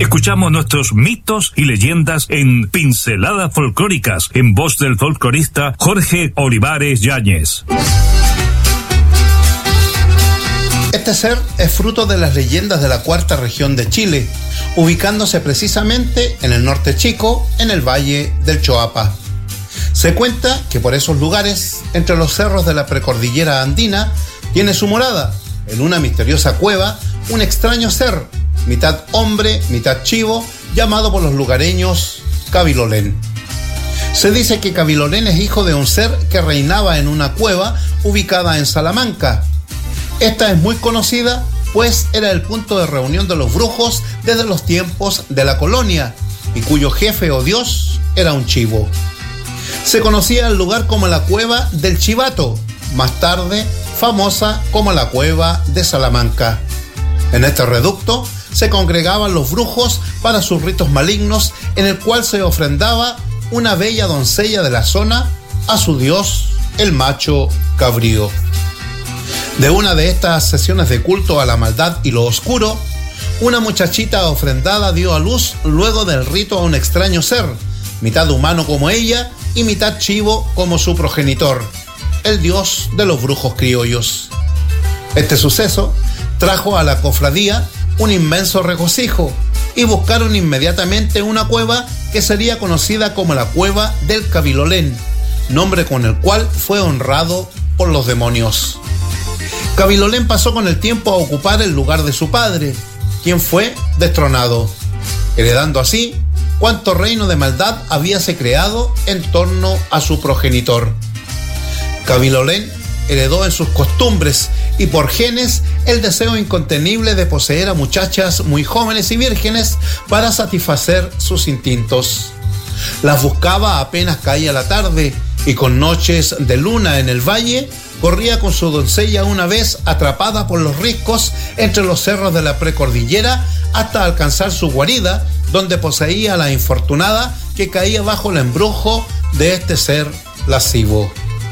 Escuchamos nuestros mitos y leyendas en Pinceladas Folclóricas, en voz del folclorista Jorge Olivares Yáñez. Este ser es fruto de las leyendas de la cuarta región de Chile, ubicándose precisamente en el norte chico, en el valle del Choapa. Se cuenta que por esos lugares, entre los cerros de la precordillera andina, tiene su morada, en una misteriosa cueva, un extraño ser, mitad hombre, mitad chivo, llamado por los lugareños Cabilolén. Se dice que Cabilolén es hijo de un ser que reinaba en una cueva ubicada en Salamanca. Esta es muy conocida, pues era el punto de reunión de los brujos desde los tiempos de la colonia, y cuyo jefe o dios era un chivo. Se conocía el lugar como la Cueva del Chivato, más tarde famosa como la Cueva de Salamanca. En este reducto se congregaban los brujos para sus ritos malignos, en el cual se ofrendaba una bella doncella de la zona a su dios, el macho cabrío. De una de estas sesiones de culto a la maldad y lo oscuro, una muchachita ofrendada dio a luz luego del rito a un extraño ser, mitad humano como ella y mitad chivo como su progenitor, el dios de los brujos criollos. Este suceso trajo a la cofradía un inmenso regocijo y buscaron inmediatamente una cueva que sería conocida como la Cueva del Cabilolén, nombre con el cual fue honrado por los demonios. Cabilolén pasó con el tiempo a ocupar el lugar de su padre, quien fue destronado, heredando así cuánto reino de maldad habíase creado en torno a su progenitor. Cabilolén heredó en sus costumbres y por genes el deseo incontenible de poseer a muchachas muy jóvenes y vírgenes para satisfacer sus instintos. Las buscaba apenas caía la tarde y con noches de luna en el valle corría con su doncella una vez atrapada por los riscos entre los cerros de la precordillera hasta alcanzar su guarida, donde poseía a la infortunada que caía bajo el embrujo de este ser lascivo.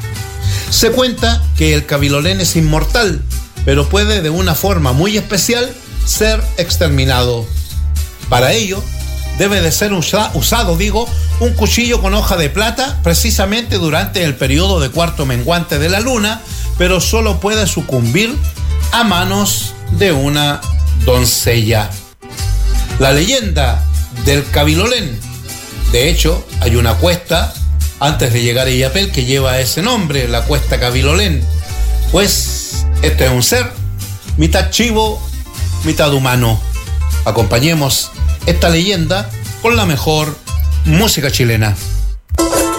Se cuenta que el Cabilolén es inmortal, pero puede de una forma muy especial ser exterminado. Para ello, debe de ser usado, un cuchillo con hoja de plata, precisamente durante el periodo de cuarto menguante de la luna, pero solo puede sucumbir a manos de una doncella. La leyenda del Cabilolén. De hecho, hay una cuesta antes de llegar a Illapel que lleva ese nombre, la cuesta Cabilolén. Pues este es un ser mitad chivo, mitad humano. Acompañemos esta leyenda con la mejor música chilena.